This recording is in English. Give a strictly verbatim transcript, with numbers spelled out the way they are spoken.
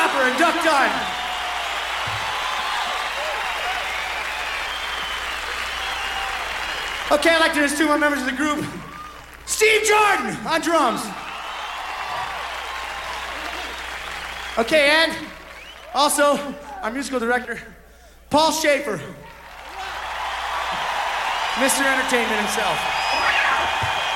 Clapper and Duck Time. Okay, I'd like to introduce two more members of the group. Steve Jordan on drums. Okay, and also our musical director, Paul Schaefer, Mister Entertainment himself.